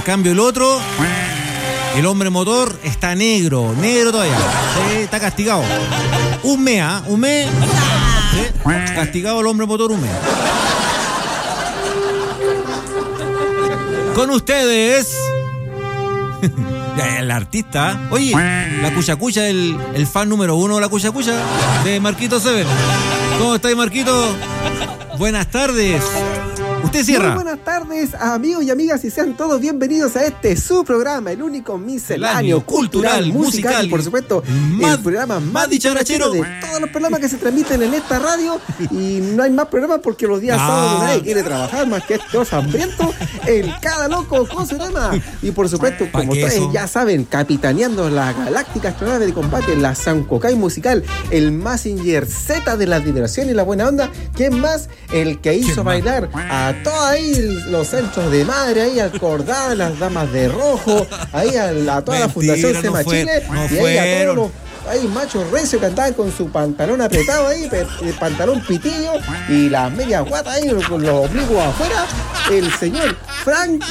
cambio el otro, el hombre motor, está negro todavía. Sí, está castigado. Un mes. ¿Sí? Castigado el hombre motor un mes. Con ustedes, el artista. Oye, la Cuchacucha, el fan número 1 de la Cuchacucha, de Marquito Seven. ¿Cómo estáis, Marquito? Buenas tardes. Usted cierra. Muy buenas tardes, amigos y amigas, y sean todos bienvenidos a su programa, el único misceláneo cultural, musical y por supuesto el programa más dicharachero de todos los programas que se transmiten en esta radio. Y no hay más programas porque los días sábados nadie quiere trabajar más que estos hambrientos, el cada loco con su tema. Y por supuesto, como ustedes ya saben, capitaneando la galáctica astronave de combate, la Sancocay musical, el Mazinger Z de la diversión y la buena onda. ¿Quién más? El que hizo bailar a todos ahí los centros de madre, ahí al Cordal, las damas de rojo, ahí a toda la Fundación Sema Chile, y ahí a todos los machos recios que andaban con su pantalón apretado ahí, el pantalón pitillo y las medias guatas ahí con los oblicuos afuera, el señor Frankie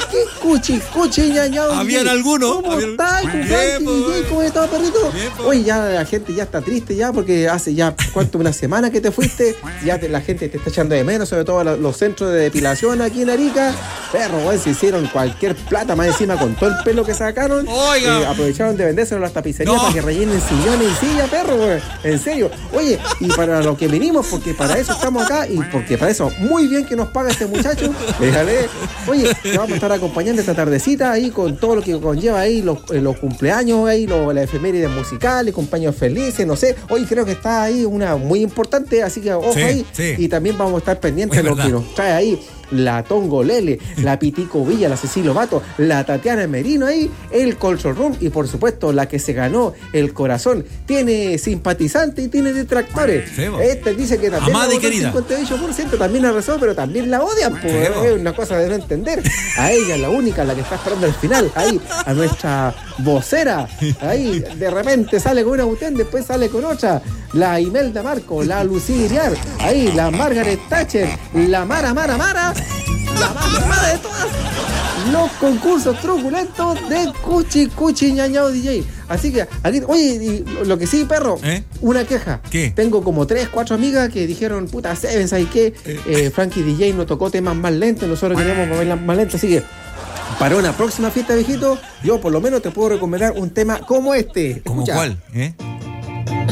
Cuchi ñañao. ¿Habían algunos? ¿Cómo estás, Frankie? ¿Cómo estás, perrito? Oye, ya la gente ya está triste ya porque hace ya una semana que te fuiste, ya la gente te está echando de menos, sobre todo los centros de depilación aquí en Arica. Perro, güey, se hicieron cualquier plata más encima con todo el pelo que sacaron. Aprovecharon de vendérselo a las tapicerías para que rellenen sillones y silla, perro, güey. En serio. Oye, y para lo que venimos, porque para eso estamos acá y porque para eso muy bien que nos paga este muchacho. Déjale. Oye, te vamos a estar acompañando esta tardecita ahí con todo lo que conlleva ahí los cumpleaños, ahí las efemérides musicales, cumpleaños felices, no sé. Hoy creo que está ahí una muy importante, así que ojo ahí. Sí. Y también vamos a estar pendientes de lo que nos trae ahí la Tongo Lele, la Pitico Villa, la Cecilio Mato, la Tatiana Merino ahí, el Culture Room y por supuesto la que se ganó el corazón. Tiene simpatizantes y tiene detractores. Sí, dice que también amada y querida. 58% también la rezó, pero también la odian, pues es una cosa de no entender. A ella, la única, la que está esperando el final, ahí, a nuestra vocera, ahí de repente sale con una botella, después sale con otra, la Imelda Marco, la Lucía Iriar, ahí la Margaret Thatcher, la Mara, la más mala de todas, los concursos truculentos de Cuchi ñañao DJ. Así que aquí, oye, lo que sí, perro, una queja. ¿Qué? Tengo como 3, 4 amigas que dijeron, puta, Seven, ¿sabes qué? Frankie DJ nos tocó temas más lentos, nosotros queremos bailar más lentos, así que para una próxima fiesta, viejito, yo por lo menos te puedo recomendar un tema como este. ¿Cómo cuál?